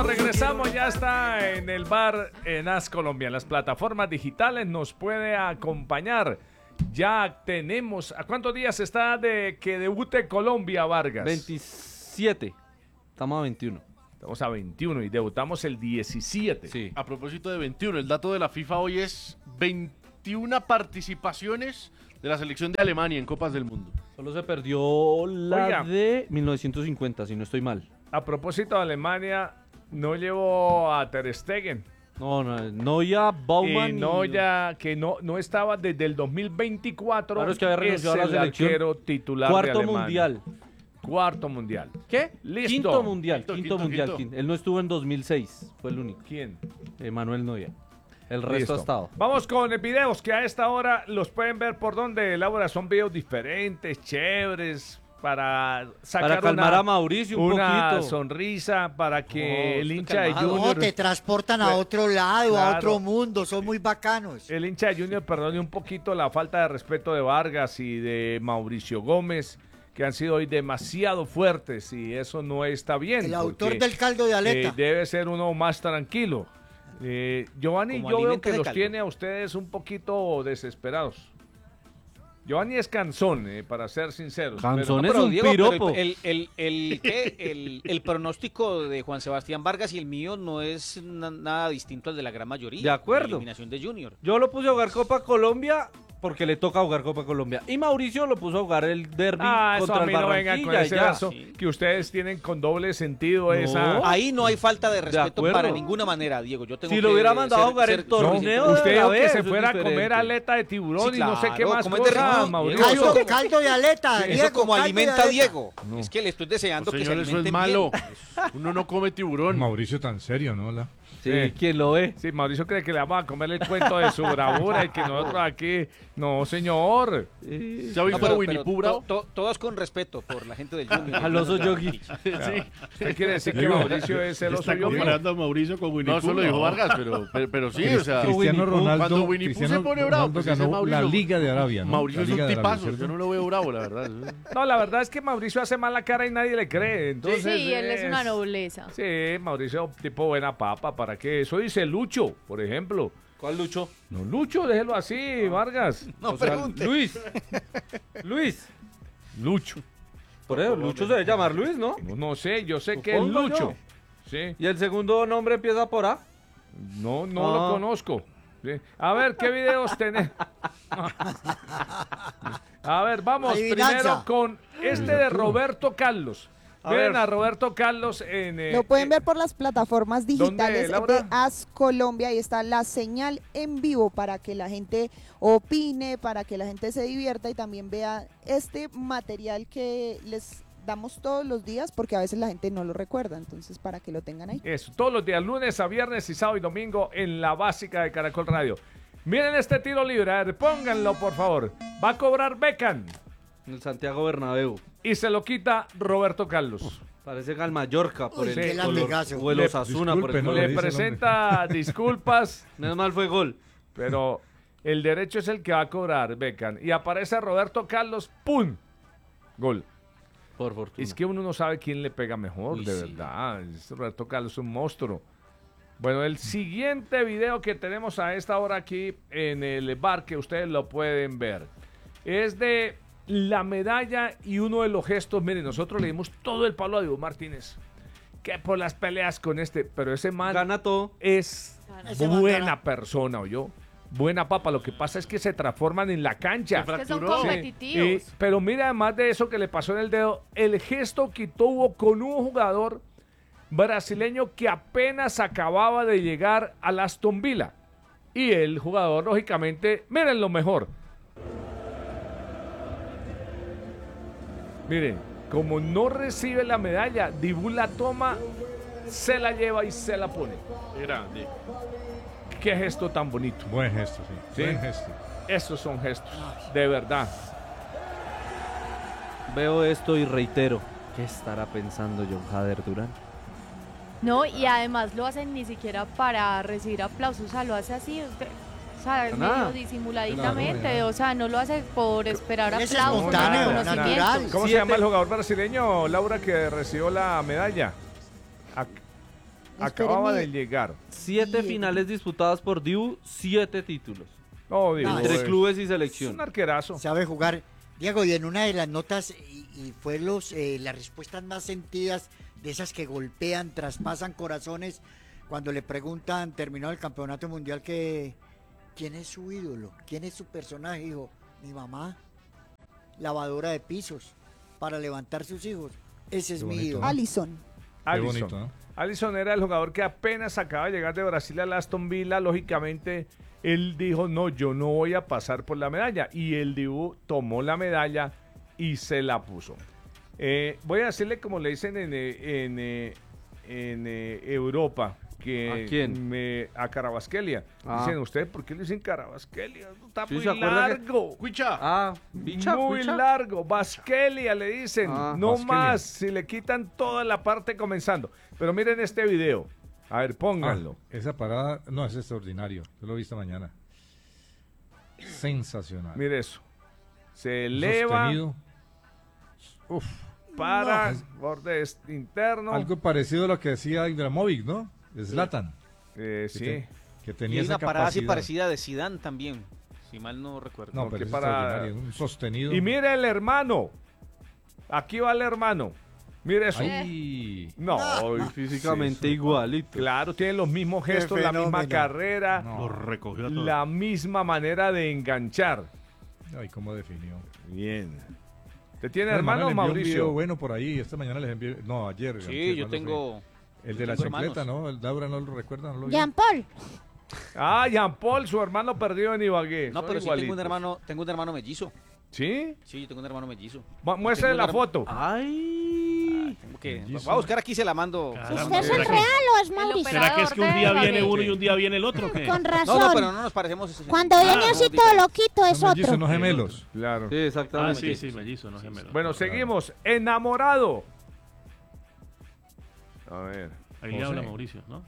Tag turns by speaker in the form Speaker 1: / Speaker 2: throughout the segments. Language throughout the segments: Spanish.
Speaker 1: Regresamos, ya está en el bar en As Colombia. En las plataformas digitales nos puede acompañar. Ya tenemos, ¿a cuántos días está de que debute Colombia, Vargas?
Speaker 2: 27. Estamos a 21.
Speaker 1: Estamos a 21 y debutamos el 17.
Speaker 2: Sí.
Speaker 3: A propósito de 21, el dato de la FIFA hoy es 21 participaciones de la selección de Alemania en Copas del Mundo.
Speaker 2: Solo se perdió la
Speaker 1: Oiga.
Speaker 2: de 1950, si no estoy mal.
Speaker 1: A propósito de Alemania, no llevó a Ter Stegen.
Speaker 2: No ya Baumann.
Speaker 1: Y Neuer, que no estaba desde el 2024.
Speaker 2: Claro, es que había
Speaker 1: es
Speaker 2: renunciado a la
Speaker 1: el
Speaker 2: selección.
Speaker 1: arquero titular de
Speaker 2: Cuarto
Speaker 1: Alemania.
Speaker 2: mundial.
Speaker 1: Cuarto mundial.
Speaker 2: ¿Qué?
Speaker 1: Listo.
Speaker 2: Quinto mundial.
Speaker 3: Quinto.
Speaker 2: Él no estuvo en 2006, fue el único.
Speaker 1: ¿Quién?
Speaker 2: Manuel Neuer. El resto
Speaker 1: Listo.
Speaker 2: ha estado.
Speaker 1: Vamos con videos que a esta hora los pueden ver por donde, Laura. Son videos diferentes, chéveres, para sacar
Speaker 2: Para calmar a Mauricio un
Speaker 1: una
Speaker 2: poquito.
Speaker 1: sonrisa, para que el
Speaker 2: estoy
Speaker 1: hincha de
Speaker 2: calmado.
Speaker 1: Junior...
Speaker 4: No, te transportan a otro lado,
Speaker 1: Claro.
Speaker 4: a otro mundo, son muy bacanos.
Speaker 1: El hincha de Junior perdone un poquito la falta de respeto de Vargas y de Mauricio Gómez, que han sido hoy demasiado fuertes y eso no está bien.
Speaker 4: El autor
Speaker 1: porque,
Speaker 4: del caldo de aleta.
Speaker 1: debe ser uno más tranquilo. Giovanni,
Speaker 5: Como
Speaker 1: yo veo
Speaker 5: alimento
Speaker 1: que
Speaker 5: de
Speaker 1: los
Speaker 5: caldo.
Speaker 1: tiene a ustedes un poquito desesperados. Giovanni es cansón, para ser sinceros.
Speaker 2: Cansón
Speaker 1: pero-
Speaker 2: es un piropo.
Speaker 5: El pronóstico de Juan Sebastián Vargas y el mío no es nada distinto al de la gran mayoría.
Speaker 2: De acuerdo.
Speaker 5: La eliminación de Junior.
Speaker 2: Yo lo puse a jugar Copa Colombia porque le toca jugar Copa Colombia. Y Mauricio lo puso a jugar el derbi
Speaker 1: eso
Speaker 2: contra
Speaker 1: a
Speaker 2: el
Speaker 1: mí no venga con
Speaker 2: Barranquilla.
Speaker 1: ese
Speaker 2: ya.
Speaker 1: verso
Speaker 5: Sí.
Speaker 1: que ustedes tienen con doble sentido
Speaker 2: No.
Speaker 1: esa...
Speaker 5: Ahí no hay falta de respeto
Speaker 2: acuerdo.
Speaker 5: para ninguna manera, Diego. Yo tengo
Speaker 2: Si lo
Speaker 5: que
Speaker 2: hubiera mandado a
Speaker 5: ser-
Speaker 2: jugar el
Speaker 5: ser-
Speaker 2: torneo
Speaker 5: ser-
Speaker 2: de
Speaker 1: Usted
Speaker 2: la
Speaker 1: dijo
Speaker 2: vez,
Speaker 1: que se
Speaker 2: eso
Speaker 1: fuera
Speaker 2: es
Speaker 1: a comer
Speaker 2: diferente.
Speaker 1: aleta de tiburón
Speaker 5: Sí,
Speaker 1: y no sé qué
Speaker 5: claro,
Speaker 1: más
Speaker 5: comer de
Speaker 1: cosas,
Speaker 5: rico.
Speaker 1: Mauricio.
Speaker 4: Caldo de aleta,
Speaker 5: Eso
Speaker 4: Diego,
Speaker 5: como
Speaker 4: caldo de
Speaker 5: alimenta a
Speaker 4: aleta.
Speaker 5: Diego. Es que le estoy deseando que se
Speaker 3: Señor, eso es
Speaker 5: alimenten
Speaker 3: malo.
Speaker 5: bien.
Speaker 3: Uno no come tiburón.
Speaker 6: Mauricio tan serio, ¿no?
Speaker 2: Sí,
Speaker 1: Sí.
Speaker 2: ¿quién lo ve?
Speaker 1: Sí, Mauricio cree que le vamos a comer el cuento de su bravura y que nosotros aquí... No, señor.
Speaker 3: ¿Se ha
Speaker 5: No,
Speaker 3: visto a
Speaker 5: pero
Speaker 3: Winnie Pooh, bravo?
Speaker 5: todos con respeto por la gente del Junior.
Speaker 2: Al oso Yogi.
Speaker 3: Sí.
Speaker 1: ¿Usted quiere decir que
Speaker 6: Digo,
Speaker 1: Mauricio es el oso
Speaker 6: está
Speaker 1: Yogi?
Speaker 6: comparando a Mauricio con Winnie
Speaker 3: No,
Speaker 6: Pooh.
Speaker 3: eso lo dijo Vargas, pero sí, o sea...
Speaker 6: Cristiano Ronaldo,
Speaker 3: Cuando Winnie Pooh se pone bravo, pues ese
Speaker 6: ganó
Speaker 3: Mauricio-
Speaker 6: la Liga de Arabia, ¿no?
Speaker 3: Mauricio
Speaker 6: La
Speaker 3: es
Speaker 6: Liga
Speaker 3: un
Speaker 6: de Arabia,
Speaker 3: tipazo,
Speaker 6: ¿cierto?
Speaker 3: yo no lo veo bravo, la verdad.
Speaker 1: No, la verdad es que Mauricio hace mal la cara y nadie le cree. Entonces,
Speaker 7: Sí, él es una nobleza.
Speaker 1: Sí, Mauricio, tipo buena papa. ¿Para qué? Eso dice Lucho, por ejemplo.
Speaker 2: ¿Cuál Lucho?
Speaker 1: No, Lucho, déjelo así, Vargas.
Speaker 5: No pregunte.
Speaker 2: Luis.
Speaker 1: Lucho.
Speaker 2: Por eso, Lucho se debe llamar Luis, ¿no?
Speaker 1: No sé, yo sé que es
Speaker 2: Supongo
Speaker 1: Lucho.
Speaker 2: yo.
Speaker 1: Sí.
Speaker 2: Y el segundo nombre empieza por A.
Speaker 1: No
Speaker 2: Ah.
Speaker 1: lo conozco. Sí. A ver, ¿qué videos tenés? A ver, vamos
Speaker 4: Adivinanza.
Speaker 1: primero con este de Roberto Carlos.
Speaker 2: A
Speaker 1: Ven
Speaker 2: ver.
Speaker 1: a Roberto Carlos en...
Speaker 8: Lo pueden ver por las plataformas digitales
Speaker 1: Laura?
Speaker 8: de As Colombia. Ahí está la señal en vivo para que la gente opine, para que la gente se divierta y también vea este material que les damos todos los días porque a veces la gente no lo recuerda. Entonces, para que lo tengan ahí.
Speaker 1: Eso, todos los días, lunes a viernes y sábado y domingo en la básica de Caracol Radio. Miren este tiro libre, a ver, pónganlo por favor. Va a cobrar Beckham
Speaker 2: En el Santiago Bernabéu.
Speaker 1: y se lo quita Roberto Carlos.
Speaker 2: Parece que al Mallorca por
Speaker 4: Uy,
Speaker 2: el
Speaker 4: qué
Speaker 2: color.
Speaker 4: latigazo.
Speaker 2: O el
Speaker 1: Le-
Speaker 2: Osasuna por el
Speaker 6: disculpe, no
Speaker 2: color.
Speaker 1: Le
Speaker 6: dice el
Speaker 1: presenta disculpas,
Speaker 2: Menos mal fue gol.
Speaker 1: pero el derecho es el que va a cobrar Beckham. Y aparece Roberto Carlos, ¡pum! Gol.
Speaker 2: Por fortuna.
Speaker 1: Es que uno no sabe quién le pega mejor,
Speaker 5: Uy,
Speaker 1: de
Speaker 5: sí.
Speaker 1: verdad. Roberto Carlos es un monstruo. Bueno, el siguiente video que tenemos a esta hora aquí en el bar, que ustedes lo pueden ver, es de la medalla y uno de los gestos. Miren, nosotros le dimos todo el palo a Diego Martínez, que por las peleas con pero ese man
Speaker 2: Gana todo.
Speaker 1: es
Speaker 4: Ese man
Speaker 1: buena
Speaker 4: gana.
Speaker 1: persona, ¿oyó? Buena papa. Lo que pasa es que se transforman en la cancha.
Speaker 7: Que son
Speaker 1: Sí,
Speaker 7: competitivos.
Speaker 1: pero mira, además de eso que le pasó en el dedo, el gesto que tuvo con un jugador brasileño que apenas acababa de llegar al Aston Villa. Y el jugador, lógicamente, miren lo mejor. Miren, como no recibe la medalla, Dibu la toma, se la lleva y se la pone.
Speaker 3: Grande.
Speaker 1: Qué gesto tan bonito.
Speaker 6: Buen gesto, sí.
Speaker 1: Sí.
Speaker 6: Buen gesto.
Speaker 1: Esos son gestos, de verdad.
Speaker 2: Veo esto y reitero. ¿Qué estará pensando John Hader Durán?
Speaker 7: No, y además lo hacen ni siquiera para recibir aplausos, o sea, lo hace así, o sea,
Speaker 2: Nada.
Speaker 7: medio disimuladitamente,
Speaker 6: Claro,
Speaker 7: o sea, no lo hace por esperar
Speaker 4: Es
Speaker 7: aplausos,
Speaker 4: espontáneo,
Speaker 7: reconocimiento.
Speaker 4: natural.
Speaker 1: ¿Cómo se
Speaker 2: Siete.
Speaker 1: llama el jugador brasileño, Laura, que recibió la medalla? Acababa de llegar.
Speaker 2: 7 finales disputadas por Dibu, 7 títulos.
Speaker 1: No, digo,
Speaker 2: Entre clubes y
Speaker 1: es
Speaker 2: selección.
Speaker 1: un arquerazo.
Speaker 4: Sabe jugar. Diego, y en una de las notas, y fue las respuestas más sentidas, de esas que golpean, traspasan corazones, cuando le preguntan, terminado el campeonato mundial, que ¿quién es su ídolo? ¿Quién es su personaje? Dijo, mi mamá, lavadora de pisos, para levantar sus hijos. Ese es
Speaker 6: Qué
Speaker 4: mi
Speaker 6: bonito,
Speaker 4: ídolo.
Speaker 6: ¿no?
Speaker 8: Alisson.
Speaker 6: Qué
Speaker 1: Alisson.
Speaker 6: bonito, ¿no?
Speaker 1: Alisson era el jugador que apenas acaba de llegar de Brasil al Aston Villa. Lógicamente, él dijo, no, yo no voy a pasar por la medalla. Y el Dibu tomó la medalla y se la puso. Voy a decirle como le dicen en Europa, que
Speaker 2: ¿A quién?
Speaker 1: a Carabasquelia.
Speaker 2: Ah.
Speaker 1: Dicen, ¿usted por qué le dicen Carabasquelia? Está
Speaker 2: Sí,
Speaker 1: muy
Speaker 2: ¿se acuerda que-
Speaker 1: largo.
Speaker 3: Cuicha.
Speaker 2: Ah, bicha,
Speaker 1: Muy
Speaker 2: cuicha.
Speaker 1: largo, Basquelia le dicen,
Speaker 2: Ah,
Speaker 1: no
Speaker 6: Basquelia.
Speaker 1: más, si le quitan toda la parte comenzando. Pero miren este video, a ver, pónganlo.
Speaker 6: Esa parada, no, es extraordinario. Yo lo vi esta mañana. Sensacional.
Speaker 1: Mire eso, se
Speaker 6: Un
Speaker 1: eleva,
Speaker 6: sostenido.
Speaker 1: para,
Speaker 6: No.
Speaker 1: borde interno,
Speaker 6: Algo parecido a lo que decía Ibrahimovic, ¿no? Zlatan.
Speaker 1: sí,
Speaker 6: Que
Speaker 5: Y
Speaker 6: tenía
Speaker 5: hay
Speaker 6: esa
Speaker 5: una parada así
Speaker 6: capacidad.
Speaker 5: parecida de Zidane también, si mal no recuerdo.
Speaker 6: No,
Speaker 1: Porque
Speaker 6: pero es
Speaker 1: para-
Speaker 6: extraordinario. Un sostenido.
Speaker 1: y mire el hermano, aquí va el hermano, mire eso,
Speaker 6: Ay,
Speaker 1: no,
Speaker 2: Físicamente
Speaker 1: sí,
Speaker 2: igualito.
Speaker 1: claro, tiene los mismos gestos, la misma
Speaker 4: fenómeno.
Speaker 1: carrera,
Speaker 6: no.
Speaker 3: Lo recogió a todos.
Speaker 1: la misma manera de enganchar.
Speaker 6: Ay, cómo definió.
Speaker 1: Bien. ¿Te tiene
Speaker 6: Esta
Speaker 1: hermano
Speaker 6: mañana le envió un
Speaker 1: Mauricio?
Speaker 6: video bueno por ahí. Esta mañana les envié. No, ayer.
Speaker 5: Sí,
Speaker 6: antier,
Speaker 5: yo
Speaker 6: no lo sé.
Speaker 5: tengo...
Speaker 6: El de la
Speaker 5: tengo
Speaker 6: chancleta,
Speaker 5: hermanos.
Speaker 6: ¿no? El Daura no lo recuerda, no lo vio.
Speaker 9: Jean Paul.
Speaker 1: Ah, Jean Paul, su hermano perdido en Ibagué.
Speaker 5: No,
Speaker 1: Son
Speaker 5: pero sí
Speaker 1: igualitos.
Speaker 5: tengo un hermano mellizo.
Speaker 1: ¿Sí?
Speaker 5: Sí, yo tengo un hermano mellizo.
Speaker 1: Muestre la
Speaker 5: Tengo un
Speaker 1: foto.
Speaker 2: Ay.
Speaker 5: Tengo que...
Speaker 6: Mellizo.
Speaker 5: Voy a buscar aquí y se la mando.
Speaker 3: Caramba,
Speaker 9: ¿Usted es
Speaker 3: ¿será
Speaker 9: el
Speaker 3: que-
Speaker 9: real o es
Speaker 7: El
Speaker 9: Mauricio?
Speaker 7: operador.
Speaker 10: ¿Será que es que un
Speaker 7: de
Speaker 10: día viene
Speaker 7: Ibagué.
Speaker 10: uno y un día viene el otro? o qué?
Speaker 9: Con
Speaker 5: No,
Speaker 9: razón.
Speaker 5: no, pero no nos parecemos.
Speaker 9: Cuando
Speaker 5: Ah,
Speaker 9: viene
Speaker 5: no,
Speaker 9: así todo
Speaker 5: diferente.
Speaker 9: loquito es
Speaker 6: Son mellizos,
Speaker 9: otro.
Speaker 6: no gemelos.
Speaker 1: Claro.
Speaker 2: Sí,
Speaker 10: Ah,
Speaker 2: exactamente.
Speaker 10: sí, mellizo, no gemelo.
Speaker 1: Bueno, seguimos. Enamorado. A ver.
Speaker 10: Ahí le
Speaker 6: José.
Speaker 10: habla Mauricio, ¿no?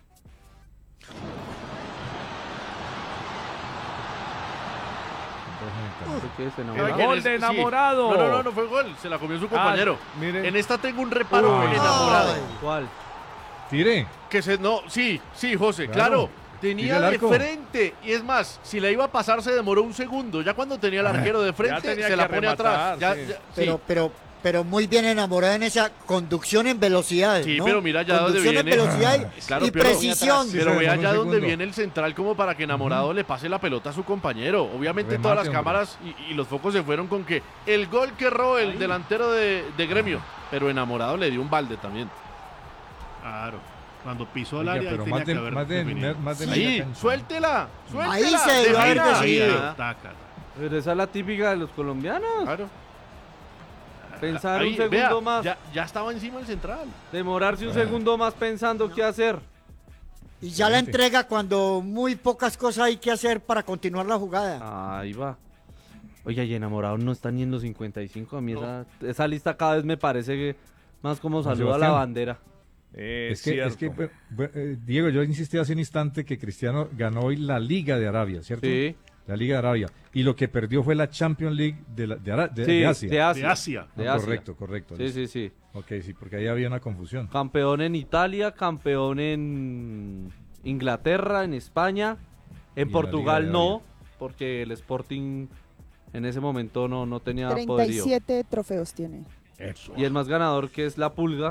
Speaker 2: ¿Por qué se
Speaker 3: ¿Sabe
Speaker 2: enamora?
Speaker 3: quién
Speaker 1: Gol
Speaker 3: es?
Speaker 1: de
Speaker 3: Sí.
Speaker 1: enamorado.
Speaker 3: No fue gol, se la comió su compañero.
Speaker 1: miren.
Speaker 3: En esta tengo un reparo
Speaker 6: Uy.
Speaker 3: con enamorado.
Speaker 2: ¿Cuál?
Speaker 6: Tire.
Speaker 3: Que se, no, sí, José,
Speaker 6: Claro.
Speaker 3: claro.
Speaker 6: Tira
Speaker 3: Tenía
Speaker 6: el
Speaker 3: de
Speaker 6: arco.
Speaker 3: frente. Y es más, si la iba a pasar se demoró un segundo. Ya cuando tenía el arquero de frente,
Speaker 1: tenía
Speaker 3: se
Speaker 1: que
Speaker 3: la pone
Speaker 1: rematar,
Speaker 3: atrás. Ya,
Speaker 1: sí.
Speaker 4: Pero muy bien enamorada en esa conducción en velocidad.
Speaker 3: Sí,
Speaker 4: ¿no?
Speaker 3: pero mira ya dónde
Speaker 4: Conducción
Speaker 3: viene.
Speaker 4: en velocidad
Speaker 3: Claro,
Speaker 4: y
Speaker 3: pero-
Speaker 4: precisión.
Speaker 6: Sí,
Speaker 3: Pero
Speaker 6: se
Speaker 3: ve
Speaker 6: demoró
Speaker 3: allá
Speaker 6: un
Speaker 3: donde
Speaker 6: segundo.
Speaker 3: viene el central como para que enamorado le pase la pelota a su compañero. Obviamente
Speaker 6: Remate,
Speaker 3: todas las
Speaker 6: hombre.
Speaker 3: cámaras y los focos se fueron con que el gol que erró el delantero de Gremio. Pero enamorado le dio un balde también.
Speaker 10: Claro. Cuando pisó el
Speaker 6: Oiga,
Speaker 10: área, ahí
Speaker 6: pero
Speaker 10: tenía
Speaker 6: más de,
Speaker 10: que haber
Speaker 6: más de,
Speaker 10: definido.
Speaker 6: más de
Speaker 3: Ahí,
Speaker 6: media cancha.
Speaker 3: suéltela.
Speaker 4: Ahí se debió haber
Speaker 3: defina.
Speaker 4: decidido.
Speaker 10: Ahí, taca.
Speaker 2: Pero esa es la típica de los colombianos.
Speaker 3: Claro.
Speaker 2: Pensar
Speaker 3: Ahí,
Speaker 2: un segundo
Speaker 3: vea,
Speaker 2: más.
Speaker 3: Ya estaba encima el central.
Speaker 2: Demorarse un segundo más pensando qué hacer.
Speaker 4: Y ya la entrega cuando muy pocas cosas hay que hacer para continuar la jugada.
Speaker 2: Ahí va. Oye, y enamorados no están ni en los 55. A mí esa lista cada vez me parece que más como
Speaker 6: Juan
Speaker 2: saluda a la
Speaker 6: Sebastián.
Speaker 2: bandera.
Speaker 6: Es que, Diego, yo insistí hace un instante que Cristiano ganó hoy la Liga de Arabia, ¿cierto?
Speaker 2: Sí.
Speaker 6: La Liga de Arabia. Y lo que perdió fue la Champions League de
Speaker 2: Sí,
Speaker 6: Asia.
Speaker 2: de Asia.
Speaker 10: De Asia.
Speaker 2: De
Speaker 6: Ah,
Speaker 2: Asia.
Speaker 6: correcto.
Speaker 2: Sí, sí, sí.
Speaker 6: Ok, sí, porque ahí había una confusión.
Speaker 2: Campeón en Italia, campeón en Inglaterra, en España. En
Speaker 6: Y en la
Speaker 2: Portugal
Speaker 6: Liga de
Speaker 2: no,
Speaker 6: Arabia.
Speaker 2: porque el Sporting en ese momento no tenía poderío.
Speaker 8: 37 trofeos tiene.
Speaker 6: Eso.
Speaker 2: Y el más ganador, que es la Pulga,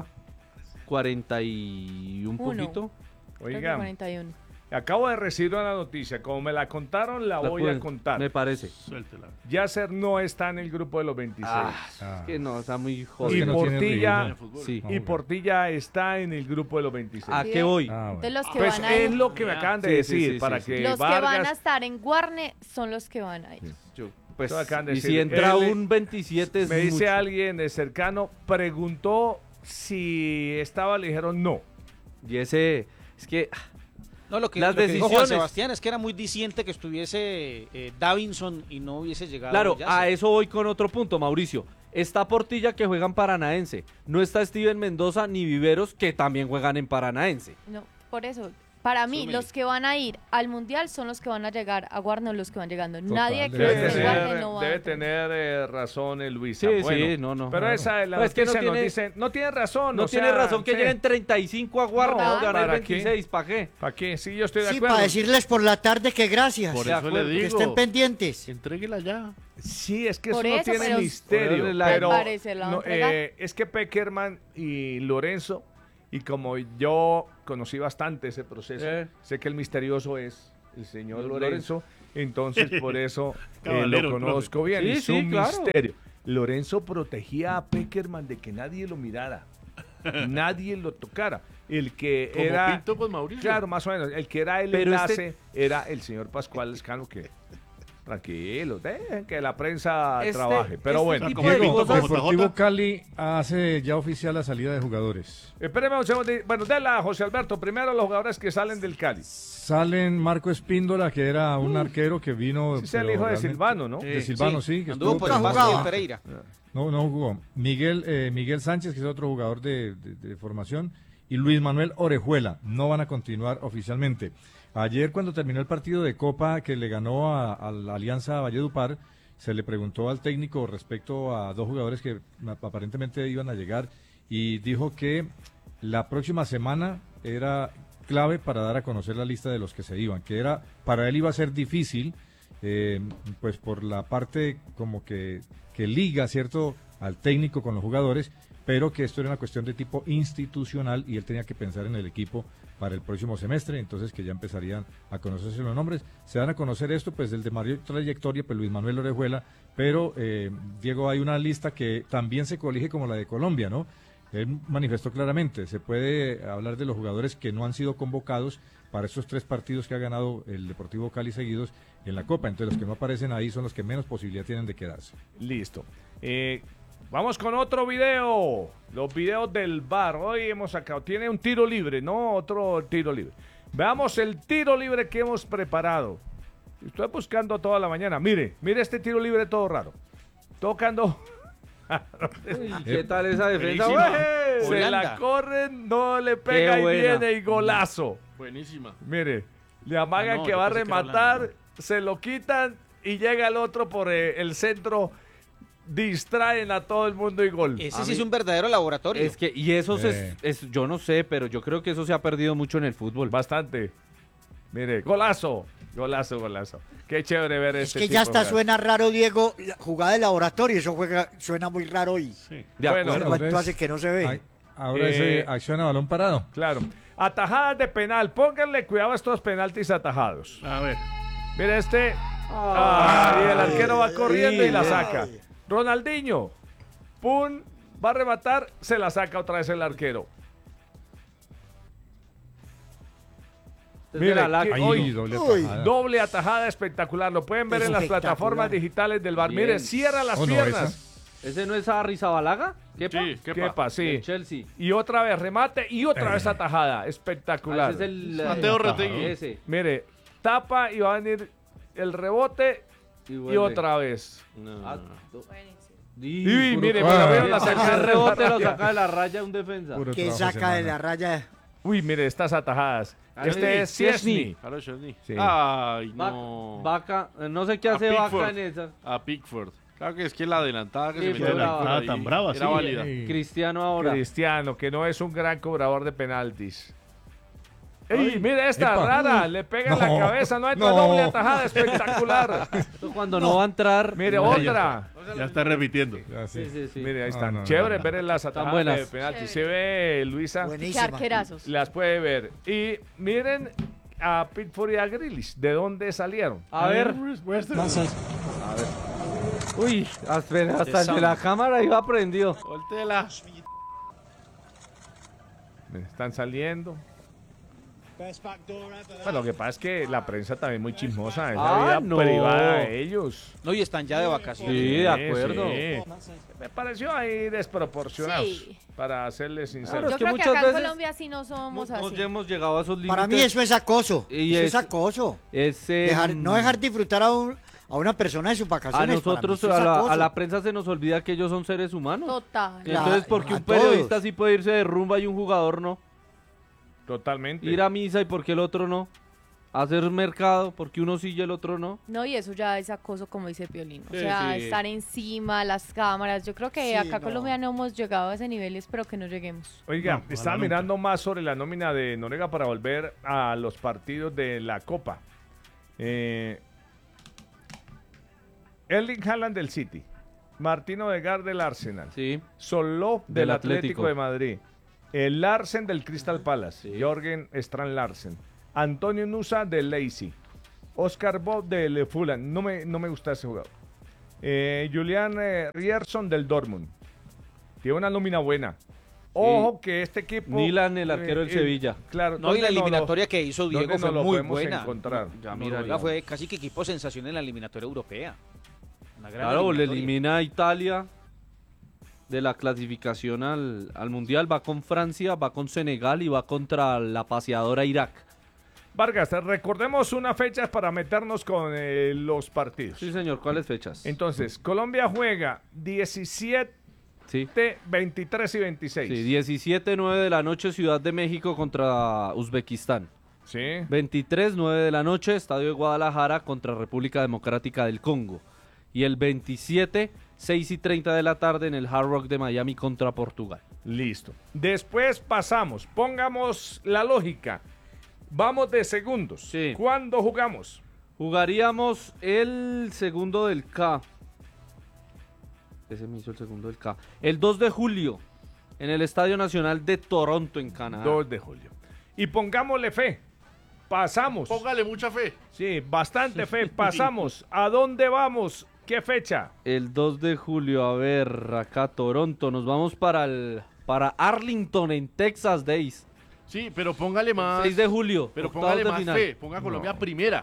Speaker 2: 41
Speaker 7: Uno.
Speaker 2: poquito.
Speaker 7: Creo que
Speaker 1: Oiga,
Speaker 7: 41.
Speaker 1: acabo de recibir una noticia. Como me la contaron, la voy a
Speaker 2: Pulga,
Speaker 1: contar.
Speaker 2: Me parece.
Speaker 10: Suéltela.
Speaker 1: Yasser no está en el grupo de los 26.
Speaker 6: Ah.
Speaker 2: Es que no, está muy
Speaker 1: y
Speaker 2: jodido.
Speaker 6: no tiene
Speaker 1: Portilla,
Speaker 6: ritmo.
Speaker 2: Sí.
Speaker 1: y Portilla está en el grupo de los 26.
Speaker 2: ¿A
Speaker 7: Sí,
Speaker 2: qué voy?
Speaker 6: Ah,
Speaker 7: De
Speaker 6: bueno.
Speaker 7: los que
Speaker 1: Pues
Speaker 7: van a
Speaker 1: es
Speaker 7: ir.
Speaker 1: lo que me acaban de
Speaker 2: Sí,
Speaker 1: decir,
Speaker 2: sí, sí,
Speaker 1: para
Speaker 2: sí,
Speaker 1: que
Speaker 2: sí.
Speaker 7: Los que van a
Speaker 1: Vargas...
Speaker 7: estar en Guarne son los que van a ir.
Speaker 2: Pues,
Speaker 1: Eso acaban de
Speaker 2: y
Speaker 1: decir.
Speaker 2: si entra
Speaker 1: Él-
Speaker 2: un 27 es
Speaker 1: Me dice
Speaker 2: mucho.
Speaker 1: alguien de cercano, preguntó si estaba, le dijeron no.
Speaker 2: Y ese, es que
Speaker 5: No, lo que,
Speaker 2: Las
Speaker 5: lo que dijo Juan
Speaker 2: decisiones.
Speaker 5: Sebastián es que era muy diciente que estuviese Davinson y no hubiese llegado.
Speaker 2: claro,
Speaker 5: Yasser.
Speaker 2: a eso voy con otro punto, Mauricio. Está Portilla, que juega en Paranaense. No está Steven Mendoza ni Viveros, que también juegan en Paranaense.
Speaker 7: No, por eso, Para mí,
Speaker 5: Súmele.
Speaker 7: los que van a ir al Mundial son los que van a llegar a Guarne, los que van llegando. Nadie que
Speaker 6: Debe
Speaker 7: esté en
Speaker 6: tener-
Speaker 7: Guarne no va a
Speaker 1: Debe
Speaker 7: entrar.
Speaker 1: tener razón Luisa.
Speaker 2: Sí,
Speaker 1: Bueno,
Speaker 2: sí, no.
Speaker 1: Pero esa de la
Speaker 2: Pues es que no
Speaker 1: noticia nos
Speaker 2: tiene-
Speaker 1: dice, no tiene razón.
Speaker 2: No
Speaker 1: o sea,
Speaker 2: tiene razón que
Speaker 1: sí.
Speaker 2: lleguen 35 a Guarne
Speaker 1: No,
Speaker 2: y ganar
Speaker 1: ¿para
Speaker 2: 26, ¿para qué?
Speaker 1: ¿Para qué? Sí, yo estoy de
Speaker 4: Sí,
Speaker 1: acuerdo.
Speaker 4: para decirles por la tarde que gracias.
Speaker 3: Por
Speaker 2: De
Speaker 3: eso le
Speaker 2: acuerdo,
Speaker 4: Que
Speaker 3: digo.
Speaker 4: estén pendientes.
Speaker 3: Entréguela ya.
Speaker 1: Sí, es que eso
Speaker 7: Por
Speaker 1: no
Speaker 7: eso,
Speaker 1: tiene
Speaker 7: pero-
Speaker 1: misterio.
Speaker 2: Por
Speaker 1: Pero
Speaker 7: al parecer la van a entregar.
Speaker 1: es que Peckerman y Lorenzo, y como yo conocí bastante ese proceso, sé que el misterioso es el señor Lorenzo, entonces por eso
Speaker 10: Caballero,
Speaker 1: lo conozco bien.
Speaker 2: Sí,
Speaker 1: Es
Speaker 2: sí,
Speaker 1: un
Speaker 2: claro.
Speaker 1: misterio. Lorenzo protegía a Peckerman de que nadie lo mirara, nadie lo tocara. El que
Speaker 3: Como
Speaker 1: era...
Speaker 3: Pinto con Mauricio.
Speaker 1: Claro, más o menos. El que era el
Speaker 2: Pero
Speaker 1: enlace era el señor Pascual Lescano, que tranquilos, dejen que la prensa trabaje. Pero bueno,
Speaker 2: tipo de
Speaker 6: Diego,
Speaker 2: cosas-
Speaker 6: Deportivo Cali hace ya oficial la salida de jugadores.
Speaker 1: espéreme un segundo. Bueno, dela, José Alberto. Primero los jugadores que salen del Cali.
Speaker 6: Salen Marco Espíndola, que era un arquero que vino...
Speaker 1: Sí, es el
Speaker 6: pero
Speaker 1: hijo de
Speaker 6: realmente-
Speaker 1: Silvano, ¿no?
Speaker 6: De Silvano, sí. que
Speaker 5: Anduvo
Speaker 6: estuvo-
Speaker 5: por el
Speaker 4: Nunca
Speaker 5: Pasto y el
Speaker 4: jugaba.
Speaker 5: Pereira.
Speaker 6: No jugó. Miguel Sánchez, que es otro jugador de formación, y Luis Manuel Orejuela. No van a continuar oficialmente. Ayer, cuando terminó el partido de Copa que le ganó a la Alianza Valledupar, se le preguntó al técnico respecto a dos jugadores que aparentemente iban a llegar y dijo que la próxima semana era clave para dar a conocer la lista de los que se iban, que era para él iba a ser difícil, pues por la parte como que liga, ¿cierto?, al técnico con los jugadores, pero que esto era una cuestión de tipo institucional y él tenía que pensar en el equipo para el próximo semestre, entonces que ya empezarían a conocerse los nombres. Se van a conocer esto, pues el de mayor trayectoria, pues Luis Manuel Orejuela, pero Diego, hay una lista que también se colige como la de Colombia, ¿no? Él manifestó claramente, se puede hablar de los jugadores que no han sido convocados para estos 3 partidos que ha ganado el Deportivo Cali seguidos en la Copa, entonces los que no aparecen ahí son los que menos posibilidad tienen de quedarse.
Speaker 1: Listo. Vamos con otro video. Los videos del VAR. Hoy hemos sacado. Tiene un tiro libre, ¿no? Otro tiro libre. Veamos el tiro libre que hemos preparado. Estoy buscando toda la mañana. Mire este tiro libre todo raro. Tocando.
Speaker 2: ¿Qué tal esa defensa?
Speaker 3: Buenísima.
Speaker 2: ¡Ué!
Speaker 1: Se
Speaker 5: Holanda.
Speaker 1: la corren, no le pega
Speaker 2: Qué
Speaker 1: y
Speaker 2: buena.
Speaker 1: viene y golazo.
Speaker 3: Buenísima.
Speaker 1: Mire, le amagan
Speaker 10: Ah, no,
Speaker 1: que
Speaker 10: yo
Speaker 1: va a
Speaker 10: pensé que era
Speaker 1: rematar,
Speaker 10: Holanda.
Speaker 1: se lo quitan y llega el otro por el centro. Distraen a todo el mundo y gol.
Speaker 5: Ese sí es un verdadero laboratorio.
Speaker 2: Es que, y eso yo no sé, pero yo creo que eso se ha perdido mucho en el fútbol.
Speaker 1: Bastante. Mire, golazo. Golazo. Qué chévere ver
Speaker 4: Es
Speaker 1: este
Speaker 4: que
Speaker 1: tipo
Speaker 4: ya
Speaker 1: de
Speaker 4: hasta
Speaker 1: jugadas.
Speaker 4: suena raro, Diego, la jugada de laboratorio. Eso suena muy raro y
Speaker 2: De
Speaker 1: Bueno,
Speaker 2: acuerdo.
Speaker 4: ¿cuánto hace que no se ve?
Speaker 6: Ahora
Speaker 1: Eh,
Speaker 6: es acción a balón parado.
Speaker 1: Claro. Atajadas de penal. Pónganle cuidado a estos penaltis atajados.
Speaker 10: A ver.
Speaker 1: Mire este. Y el arquero va corriendo y la saca. Ronaldinho. Pum. Va a rematar. Se la saca otra vez el arquero. Mira,
Speaker 2: la-
Speaker 1: que
Speaker 6: Ahí,
Speaker 1: hoy
Speaker 6: doble
Speaker 4: Uy.
Speaker 6: tajada.
Speaker 1: doble atajada espectacular. Lo pueden ver en las
Speaker 4: Espectacular.
Speaker 1: plataformas digitales del bar. Mire,
Speaker 2: Bien.
Speaker 1: cierra las
Speaker 6: Oh, no,
Speaker 1: piernas.
Speaker 2: ¿Ese no es a Rizabalaga? ¿Qué
Speaker 3: Sí, ¿qué
Speaker 1: ¿Qué pasa? Sí.
Speaker 2: El Chelsea.
Speaker 1: Y otra vez remate y otra vez atajada. Espectacular.
Speaker 2: Ese es el
Speaker 3: Mateo Retegui.
Speaker 2: Ese.
Speaker 1: Mire, tapa y va a venir el rebote y
Speaker 2: vuelve.
Speaker 1: otra vez.
Speaker 2: Ah,
Speaker 1: Y mire,
Speaker 6: Ah.
Speaker 1: pero vieron la
Speaker 2: saca
Speaker 1: sacada
Speaker 2: el
Speaker 1: de
Speaker 2: rebote,
Speaker 1: la
Speaker 2: lo
Speaker 1: raya.
Speaker 2: saca de la raya un defensa.
Speaker 6: Puro
Speaker 4: Que
Speaker 6: trabajo
Speaker 4: saca de
Speaker 6: semana.
Speaker 4: la raya.
Speaker 1: Uy, mire estas atajadas. Este es Ciesny.
Speaker 3: Claro, Chesney.
Speaker 1: Sí.
Speaker 3: Ay,
Speaker 2: Vaca,
Speaker 3: no.
Speaker 2: Vaca, no sé qué
Speaker 3: A
Speaker 2: hace Vaca
Speaker 3: Pickford.
Speaker 2: en esa.
Speaker 3: A Pickford. Claro que es que la adelantada que
Speaker 2: Sí,
Speaker 3: se
Speaker 2: fue
Speaker 3: metió
Speaker 2: brava.
Speaker 3: Pickford
Speaker 10: Ah,
Speaker 3: ahí
Speaker 10: tan brava,
Speaker 3: era
Speaker 10: sí.
Speaker 3: válida.
Speaker 2: Cristiano ahora.
Speaker 1: Cristiano, que no es un gran cobrador de penaltis. ¡Ey, mire esta
Speaker 6: Epa.
Speaker 1: rara! Le pega en la
Speaker 6: No,
Speaker 1: cabeza, no hay
Speaker 6: no.
Speaker 1: doble atajada espectacular.
Speaker 2: Esto cuando no va a entrar.
Speaker 1: Mire,
Speaker 2: no,
Speaker 1: otra.
Speaker 10: Ya está repitiendo.
Speaker 6: Ya, sí.
Speaker 2: Sí, sí, sí.
Speaker 1: Mire, ahí
Speaker 6: No,
Speaker 1: están.
Speaker 6: no, no,
Speaker 1: Chévere
Speaker 6: no.
Speaker 1: ver las atajadas
Speaker 2: buenas.
Speaker 1: de penaltis. Se ve, Luisa.
Speaker 7: Qué
Speaker 4: Buenísima.
Speaker 7: arquerazos.
Speaker 1: Las puede ver. Y miren a Pickford y a Grealish. ¿De dónde salieron?
Speaker 2: A ver. Uy, hasta el de la cámara iba prendido.
Speaker 3: Voltela.
Speaker 1: Están saliendo. Bueno, lo que pasa es que la prensa también es muy chismosa. Es
Speaker 2: Ah,
Speaker 1: la vida
Speaker 2: no.
Speaker 1: privada de ellos.
Speaker 5: No, y están ya de vacaciones.
Speaker 2: Sí, de acuerdo.
Speaker 1: sí. Me pareció ahí desproporcionado.
Speaker 7: Sí.
Speaker 1: Para serles sincero.
Speaker 2: Claro,
Speaker 7: Yo
Speaker 2: es que
Speaker 7: creo que
Speaker 2: muchas
Speaker 7: acá en
Speaker 2: veces
Speaker 7: Colombia sí no somos
Speaker 2: No
Speaker 7: así.
Speaker 2: ya hemos llegado a esos límites.
Speaker 4: Para mí eso es acoso.
Speaker 2: Y
Speaker 4: Eso
Speaker 2: es-
Speaker 4: es acoso.
Speaker 2: Es,
Speaker 4: No dejar disfrutar a una persona de sus
Speaker 2: a
Speaker 4: vacaciones. para mí
Speaker 2: nosotros,
Speaker 4: eso es
Speaker 2: a
Speaker 4: acoso.
Speaker 2: la prensa se nos olvida que ellos son seres humanos.
Speaker 7: Total.
Speaker 4: Claro.
Speaker 2: Entonces, ¿por qué
Speaker 4: a
Speaker 2: un periodista
Speaker 4: todos.
Speaker 2: sí puede irse de rumba y un jugador no?
Speaker 1: Totalmente.
Speaker 2: Ir a misa y por qué el otro no. Hacer mercado porque uno sí y el otro no.
Speaker 7: No, y eso ya es acoso, como dice Piolín. O
Speaker 2: Sí,
Speaker 7: sea,
Speaker 2: sí.
Speaker 7: estar encima, las cámaras. Yo creo que
Speaker 4: Sí,
Speaker 7: acá
Speaker 4: no.
Speaker 7: Colombia no hemos llegado a ese nivel y espero que no lleguemos.
Speaker 1: Oiga,
Speaker 10: No, ojalá
Speaker 1: estaba
Speaker 10: nunca.
Speaker 1: mirando más sobre la nómina de Noriega para volver a los partidos de la Copa. Erling Haaland del City, Martín Odegaard del Arsenal,
Speaker 2: Sí.
Speaker 1: Soló del
Speaker 2: Del
Speaker 1: Atlético
Speaker 2: Atlético
Speaker 1: de Madrid, el Larsen del Crystal Palace,
Speaker 2: Sí.
Speaker 1: Jorgen Strand Larsen, Antonio Nusa del Leipzig, Oscar Bob del Fulham, no me gusta ese jugador, Julian Rierson del Dortmund. Tiene una nómina buena. Ojo que este equipo...
Speaker 2: Milan, el arquero del Sevilla.
Speaker 1: Claro.
Speaker 5: No, y la
Speaker 1: ¿dónde
Speaker 5: eliminatoria que hizo
Speaker 1: ¿dónde
Speaker 5: Diego
Speaker 1: nos
Speaker 5: fue
Speaker 1: lo
Speaker 5: muy
Speaker 1: podemos
Speaker 5: buena.
Speaker 1: encontrar?
Speaker 2: Ya
Speaker 5: Noruega
Speaker 2: miraríamos.
Speaker 5: fue casi que equipo sensación en la eliminatoria europea. Una gran
Speaker 2: Claro, le
Speaker 5: eliminatoria.
Speaker 2: elimina a Italia de la clasificación al Mundial. Va con Francia, va con Senegal y va contra la paseadora Irak.
Speaker 1: Vargas, recordemos unas fechas para meternos con los partidos.
Speaker 2: Sí, señor. ¿Cuáles fechas?
Speaker 1: Entonces, Colombia juega 17,
Speaker 2: Sí.
Speaker 1: 23 y 26.
Speaker 2: Sí, 17-9 de la noche, Ciudad de México contra Uzbekistán.
Speaker 1: Sí.
Speaker 2: 23-9 de la noche, Estadio de Guadalajara contra República Democrática del Congo. Y el 27, 6:30 de la tarde en el Hard Rock de Miami contra Portugal.
Speaker 1: Listo. Después pasamos. Pongamos la lógica. Vamos de segundos.
Speaker 2: Sí.
Speaker 1: ¿Cuándo jugamos?
Speaker 2: Jugaríamos el segundo del K. Ese me hizo el segundo del K. El 2 de julio en el Estadio Nacional de Toronto, en Canadá.
Speaker 1: 2 de julio. Y pongámosle fe. Pasamos.
Speaker 3: Póngale mucha fe.
Speaker 1: Sí, bastante fe. Pasamos. ¿A dónde vamos? ¿Qué fecha?
Speaker 2: El 2 de julio, a ver, acá Toronto. Nos vamos para Arlington, en Texas Days.
Speaker 3: Sí, pero póngale más.
Speaker 2: 6 de julio.
Speaker 3: Pero
Speaker 2: octavos
Speaker 3: póngale
Speaker 2: de
Speaker 3: más
Speaker 2: final.
Speaker 3: fe. Ponga a Colombia primera.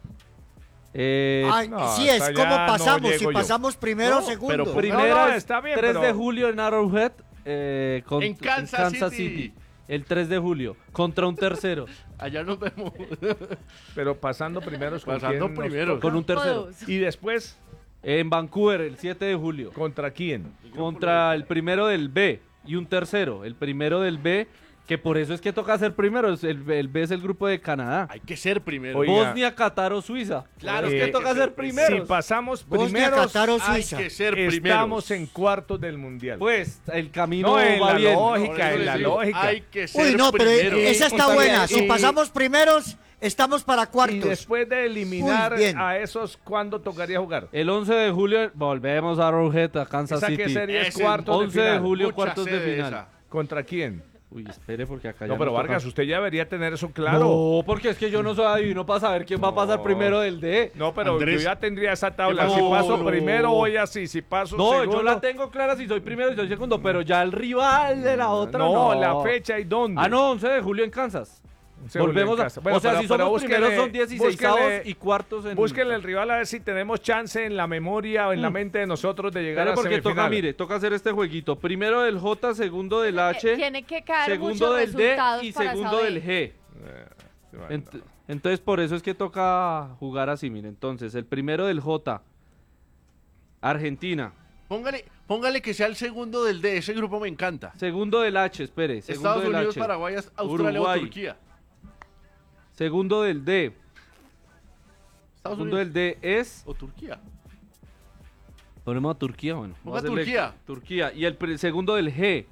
Speaker 4: Ay,
Speaker 1: no,
Speaker 4: sí,
Speaker 1: hasta
Speaker 4: es como
Speaker 1: allá no
Speaker 4: pasamos. Si
Speaker 1: llego yo.
Speaker 4: pasamos primero o
Speaker 3: No,
Speaker 4: segundo.
Speaker 3: pero
Speaker 2: Primero
Speaker 1: No,
Speaker 2: es
Speaker 1: está bien,
Speaker 2: 3 de
Speaker 1: pero-
Speaker 2: julio en Arrowhead.
Speaker 3: En Kansas City.
Speaker 2: El 3 de julio. Contra un tercero.
Speaker 3: Allá nos vemos.
Speaker 1: Pero pasando primero.
Speaker 3: Pasando primero.
Speaker 2: Con un tercero.
Speaker 7: Todos.
Speaker 1: Y después,
Speaker 2: En Vancouver, el 7 de julio.
Speaker 1: ¿contra quién?
Speaker 2: Contra el primero del B. Y un tercero. El primero del B. Que por eso es que toca ser primero. El B es el grupo de Canadá.
Speaker 3: Hay que ser primero.
Speaker 1: Oiga.
Speaker 2: Bosnia, Qatar o Suiza. Claro, es que toca
Speaker 3: que
Speaker 2: ser
Speaker 3: ser
Speaker 2: primero.
Speaker 1: Si pasamos
Speaker 4: Bosnia,
Speaker 1: primeros,
Speaker 4: Qatar o
Speaker 3: Hay
Speaker 4: Suiza.
Speaker 3: que ser primero.
Speaker 1: estamos en cuartos del mundial.
Speaker 2: Pues el camino
Speaker 1: No, en
Speaker 2: va
Speaker 1: la
Speaker 2: bien.
Speaker 1: lógica, en la lógica.
Speaker 3: Hay que ser
Speaker 4: Uy, no, pero
Speaker 3: primero.
Speaker 4: esa está buena. Si
Speaker 1: y-
Speaker 4: pasamos primeros, estamos para
Speaker 1: Y
Speaker 4: cuartos.
Speaker 1: después de eliminar
Speaker 4: Muy bien.
Speaker 1: a esos, ¿cuándo tocaría jugar?
Speaker 2: El 11 de julio volvemos a Arrowhead, a Kansas
Speaker 1: ¿Esa qué
Speaker 2: City.
Speaker 1: sería? Es
Speaker 3: Ese
Speaker 1: cuartos
Speaker 2: 11
Speaker 1: de
Speaker 2: de
Speaker 1: final.
Speaker 2: julio,
Speaker 3: Mucha
Speaker 2: cuartos de
Speaker 3: sede
Speaker 2: final.
Speaker 3: esa.
Speaker 1: ¿Contra quién?
Speaker 2: Uy, espere porque acá ya
Speaker 1: No, pero
Speaker 2: nos
Speaker 1: Vargas,
Speaker 2: toca.
Speaker 1: usted ya debería tener eso claro.
Speaker 2: No, porque es que yo no soy adivino para saber quién va a pasar primero del D.
Speaker 1: No, pero
Speaker 10: Andrés.
Speaker 1: yo ya tendría esa tabla.
Speaker 2: No,
Speaker 1: Si paso
Speaker 2: no.
Speaker 1: primero, voy así. Si paso
Speaker 2: No,
Speaker 1: segundo...
Speaker 2: yo la tengo clara si soy primero y soy segundo, pero ya el rival de la otra no.
Speaker 1: la fecha y dónde.
Speaker 2: Ah, no, 11 de julio en Kansas.
Speaker 1: Se volvió
Speaker 2: Volvemos
Speaker 1: en
Speaker 2: a...
Speaker 1: casa. Bueno,
Speaker 2: o sea,
Speaker 1: pero-
Speaker 2: si
Speaker 1: pero
Speaker 2: somos primeros son 16 y cuartos en...
Speaker 1: Búsquenle el rival a ver si tenemos chance en la memoria o en la mente de nosotros de llegar
Speaker 2: Pero
Speaker 1: a
Speaker 2: porque
Speaker 1: semifinal.
Speaker 2: toca, mire, toca hacer este jueguito. Primero del J, segundo del H,
Speaker 7: Tiene que caer
Speaker 2: segundo
Speaker 7: muchos
Speaker 2: del D
Speaker 7: resultados
Speaker 2: y
Speaker 7: para
Speaker 2: segundo
Speaker 7: saber.
Speaker 2: del G.
Speaker 1: Bueno,
Speaker 2: Entonces, por eso es que toca jugar así, mire. Entonces, el primero del J, Argentina.
Speaker 3: Póngale que sea el segundo del D. Ese grupo me encanta.
Speaker 2: Segundo del H, espere. Segundo
Speaker 3: Estados
Speaker 2: del
Speaker 3: Unidos,
Speaker 2: H.
Speaker 3: Paraguay, Australia
Speaker 2: Uruguay.
Speaker 3: o Turquía.
Speaker 2: Segundo del D.
Speaker 3: Estados
Speaker 2: Segundo
Speaker 3: Unidos
Speaker 2: del D es...
Speaker 3: o Turquía.
Speaker 2: Ponemos a Turquía, bueno.
Speaker 3: Ponga
Speaker 2: Vamos a hacerle-
Speaker 3: Turquía.
Speaker 2: Turquía. Y el segundo del G.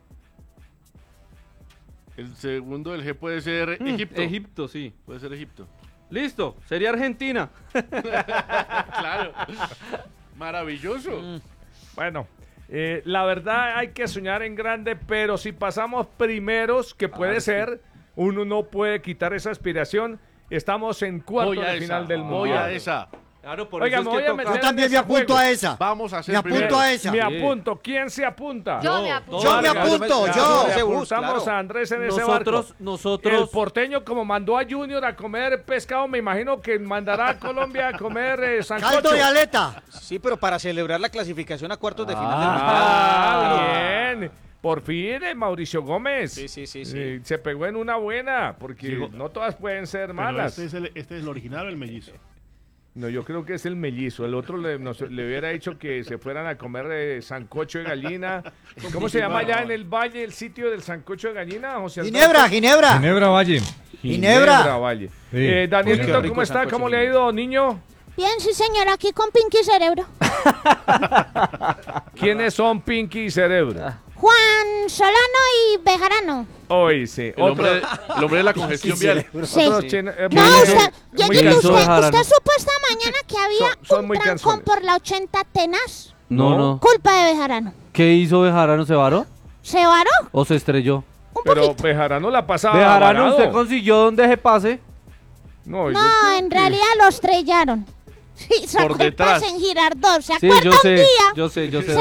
Speaker 3: El segundo del G puede ser Egipto.
Speaker 2: Egipto, sí.
Speaker 3: Puede ser Egipto.
Speaker 2: Listo. Sería Argentina.
Speaker 3: Claro. Maravilloso.
Speaker 1: Bueno, la verdad hay que soñar en grande, pero si pasamos primeros, que puede ser, uno no puede quitar esa aspiración. Estamos en cuartos de final del
Speaker 3: Voy
Speaker 1: mundial.
Speaker 3: a esa.
Speaker 2: Claro, por
Speaker 1: Oiga,
Speaker 2: eso
Speaker 1: me
Speaker 2: es que
Speaker 1: voy a
Speaker 2: toca...
Speaker 1: meter-
Speaker 4: Yo también me
Speaker 1: ese
Speaker 4: apunto
Speaker 1: juego.
Speaker 4: a esa.
Speaker 3: Vamos a ser
Speaker 4: Me apunto
Speaker 3: primeros.
Speaker 4: a esa.
Speaker 1: Me
Speaker 2: Sí.
Speaker 1: apunto. ¿Quién se apunta?
Speaker 7: Yo me apunto.
Speaker 4: Yo me
Speaker 1: Vargas.
Speaker 4: apunto,
Speaker 1: Ya,
Speaker 4: yo.
Speaker 1: le apuntamos a Andrés en ese barco. El
Speaker 2: Nosotros...
Speaker 1: porteño, como mandó a Junior a comer pescado, me imagino que mandará a Colombia a comer
Speaker 4: Caldo
Speaker 1: sancocho.
Speaker 4: de aleta.
Speaker 5: Sí, pero para celebrar la clasificación a cuartos de final del
Speaker 1: Ah, bien. Por fin, Mauricio Gómez.
Speaker 5: Sí.
Speaker 1: Se pegó en una buena, porque
Speaker 10: Llegó.
Speaker 1: no todas pueden ser
Speaker 10: Pero
Speaker 1: malas.
Speaker 10: este es el original o el mellizo.
Speaker 1: No, yo creo que es el mellizo. El otro le hubiera dicho que se fueran a comer sancocho de gallina. ¿Cómo se llama allá en el valle el sitio del sancocho de gallina, José Alberto?
Speaker 4: Ginebra.
Speaker 6: Ginebra Valle.
Speaker 1: Ginebra Valle.
Speaker 6: Sí.
Speaker 1: Danielito,
Speaker 5: Qué
Speaker 1: ¿cómo
Speaker 5: rico
Speaker 1: está?
Speaker 5: sancocho
Speaker 1: ¿Cómo
Speaker 5: de
Speaker 1: le ha ido, niño?
Speaker 9: Bien, sí, señor, aquí con Pinky Cerebro.
Speaker 1: ¿Quiénes son Pinky y Cerebro?
Speaker 9: Juan Solano y Bejarano.
Speaker 1: Hoy sí.
Speaker 3: El hombre de la congestión vial.
Speaker 9: Sí.
Speaker 1: Otros chinos,
Speaker 9: No,
Speaker 1: muy-
Speaker 9: usted,
Speaker 1: muy
Speaker 9: Dieguito,
Speaker 1: cansones.
Speaker 2: Bejarano.
Speaker 9: usted supo esta mañana que había
Speaker 1: Son muy
Speaker 9: un trancón
Speaker 1: cansones.
Speaker 9: por la 80 tenaz.
Speaker 2: No.
Speaker 9: Culpa de Bejarano.
Speaker 2: ¿Qué hizo Bejarano? ¿Se varó?
Speaker 9: ¿Se varó?
Speaker 2: ¿O se estrelló?
Speaker 1: Pero Bejarano la pasaba
Speaker 2: Bejarano,
Speaker 1: varado.
Speaker 2: ¿usted consiguió donde se pase?
Speaker 1: No,
Speaker 9: No, en realidad lo estrellaron. Sí, sacó el
Speaker 3: detrás.
Speaker 9: pase en Girardot. ¿Se
Speaker 2: Sí,
Speaker 9: acuerda
Speaker 2: yo
Speaker 9: un
Speaker 2: sé,
Speaker 9: día?
Speaker 2: yo sé.